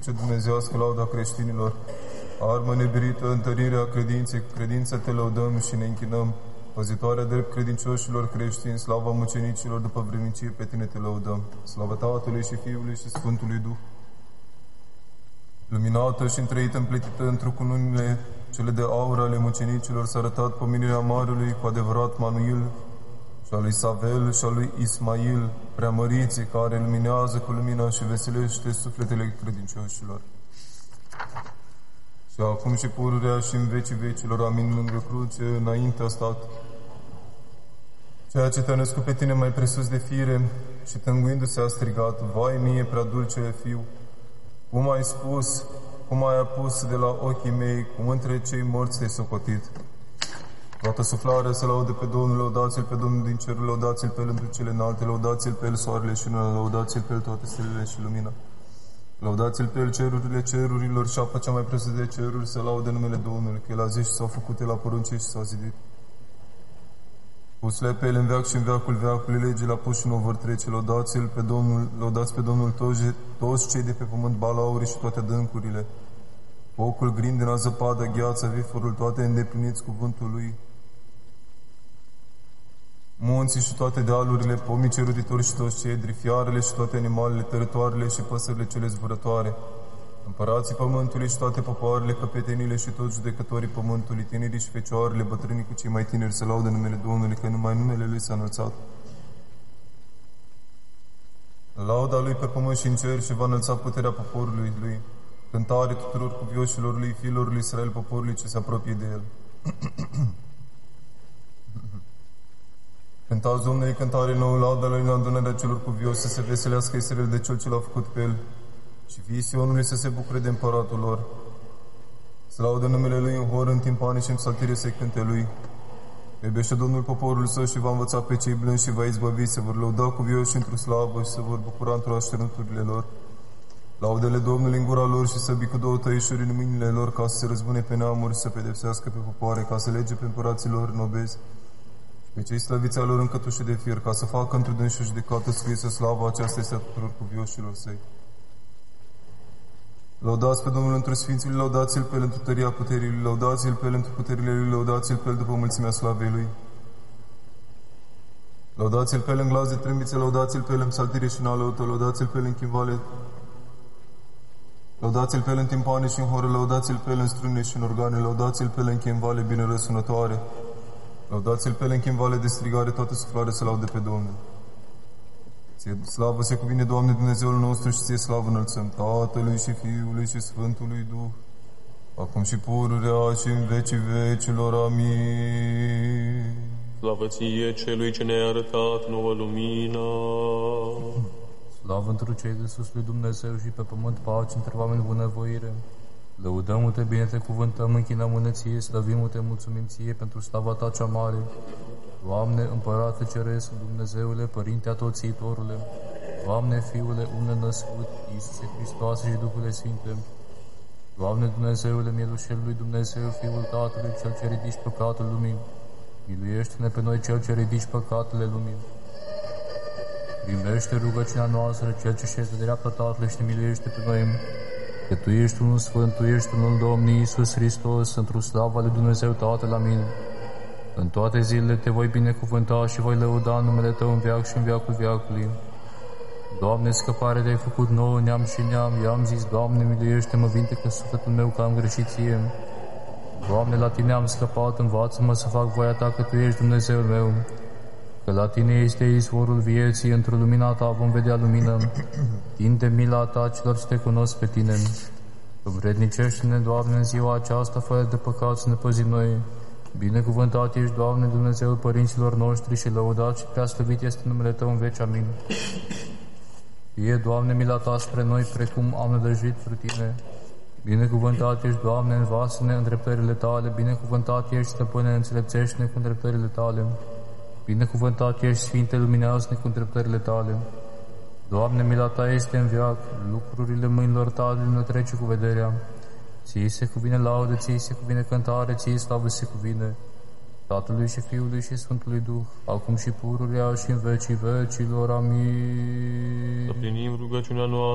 cruce dumnezească, lauda creștinilor, armă nebirită, întărirea credinței, cu credință te lăudăm și ne închinăm, păzitoarea drept credincioșilor creștini, slava mucenicilor, după vrednicie pe tine te lăudăm, slavă Tatălui și Fiului și Sfântului Duh, luminată și întrăită, împletită într-o cununile cele de aur ale mucenicilor, s-a arătat pomenirea Marului cu adevărat Manuil, și a lui Savel și a lui Ismail, preamăriții care luminează cu lumina și veselește sufletele credincioșilor. Și acum și pururea și în vecii vecilor, amin, lângă cruce, înainte a stat. Ceea ce te-a născut pe tine mai presus de fire și tânguindu-se a strigat, vai mie, prea dulcele fiu, cum ai spus, cum ai apus de la ochii mei, cum între cei morți te-ai socotit. Toată suflarea să laude pe Domnul, lăudați-L pe Domnul din cerul, lăudați-L pe El întru cele înalte, lăudați-L pe El soarele și luna, lăudați-L pe El toate stelele și lumina. Lăudați-L pe El cerurile cerurilor și apa cea mai presus de ceruri, să laude numele Domnului, că El a zis și s-au făcut, El a poruncit și s-au zidit. Pusle pe El în veac și în veacul veacului, legile a pus și nu vor trece, lăudați-L pe Domnul, lăudați pe Domnul toți cei de pe pământ, balaurii și toate adâncurile. Focul, grindina, zăpada, gheața, viforul, toate îndepliniți cuvântul Lui. Munții și toate dealurile, pomii ceruditori și toți cedri, fiarele și toate animalele, tărătoarele și păsările cele zburătoare, împărații pământului și toate popoarele, căpetenile și toți judecătorii pământului, tinerii și fecioarele, bătrânii cu cei mai tineri, să laudă numele Domnului, că numai numele Lui s-a înălțat. Lauda Lui pe pământ și în cer și va înălța puterea poporului Lui. Cântare tuturor cuvioșilor Lui, fiilor lui Israel, poporului ce se apropie de El. Cântați Domnului cântare nouă, lauda Lui în adunarea celor cuvioși, să se veselească Israel de Cel ce l-a făcut pe El și fiii Sionului să se bucure de împăratul lor. Să laudă numele Lui în hor, în timpane și în psaltire să-i cânte Lui. Iubește Domnul poporul Său și va învăța pe cei blânzi și va izbăvi, se vor lăuda cuvioși într-o slavă și se vor bucura într-o așternuturile lor. Laudele Domnului în gura lor și să bi cu două tăișuri în mâinile lor, ca să se răzbune pe neamuri, să pedepsească pe popoare, ca să lege pe împărații lor nobezi și pe cei slăviți al lor în cătușe de fier, ca să facă într-o dânsul judecată scrisă, slava aceasta este a tuturor cuvioșilor Săi. Lăudați pe Domnul într-o sfințile, lăudați-L pe El într-o tăria puterii Lui, lăudați-L pe El într-o puterile Lui, lăudați-L pe El după mulțimea slavei Lui. Lăudați-L pe El în glas de trâmbițe, lăudați-L pe El în psaltire și în alăută, lăudați-L pe El în chimvale, lăudați-L pe El în timpane și în horă, lăudați-L pe El în strune și în organe, lăudați-L pe El în chimvale bine răsunătoare, lăudați-L pe El în chimvale de strigare, toată suflare să laude pe Domnul. Ție slavă se cuvine, Doamne, Dumnezeul nostru, și Ție slavă înălțăm, Tatălui și Fiului și Sfântului Duh, acum și pururea și în vecii vecilor. Amin. Slavă Ție, Celui ce ne-a arătat nouă lumină. Slavă întru cei de sus lui Dumnezeu și pe pământ pace între oameni bunăvoire. Lăudăm-te, bine te cuvântăm, închinăm-ne Ție, slăvim-te, mulțumim Ție pentru slava Ta cea mare. Doamne, Împărate Ceresc, Dumnezeule, Părinte Atotțiitorule, Doamne, Fiule, unde născut, Iisuse Hristoase și Duhule Sfinte, Doamne, Dumnezeule, Mielușel lui Dumnezeu, Fiul Tatălui, Cel ce ridici păcatul lumii, miluiește-ne pe noi, Cel ce ridici păcatele lumii. Primește rugăciunea noastră, Cel ce șezi de dreapta Tatălui și ne miluiește pe noi, că Tu ești unul Sfânt, Tu ești unul Domn Iisus Hristos, într-o slava lui Dumnezeu Tatăl, amin. În toate zilele Te voi binecuvânta și voi lăuda numele Tău în veac și în veacul veacului. Doamne, scăpare Te-ai făcut nouă, neam și neam, i-am zis, Doamne, miluiește-mă, vindecă sufletul meu, că am greșit Ție. Doamne, la Tine am scăpat, învață-mă să fac voia Ta, că Tu ești Dumnezeul meu. Că la Tine este izvorul vieții, într-o lumina Ta vom vedea lumină. Tinde mila Ta celor ce Te cunosc pe Tine. Învrednicește-ne, Doamne, în ziua aceasta, fără de păcat să ne păzim noi. Binecuvântat ești, Doamne, Dumnezeul părinților noștri și lăudat și preaslăvit este numele Tău în veci. Amin. Fie, Doamne, mila Ta spre noi, precum am nădăjduit spre Tine. Binecuvântat ești, Doamne, învață-ne în dreptările Tale, binecuvântat ești, Stăpâne, înțelepțește-ne cu dreptările Tale. Binecuvântat ești, Sfinte, luminează-ne cu dreptările Tale. Doamne, mila Ta este în veac, lucrurile mâinilor Tale ne trece cu vederea. Ție se cuvine laudă, Ție se cuvine cântare, Ție slavă se cuvine Tatălui și Fiului și Sfântului Duh, acum și pururea și în vecii vecilor. Amin. Să plinim rugăciunea noastră.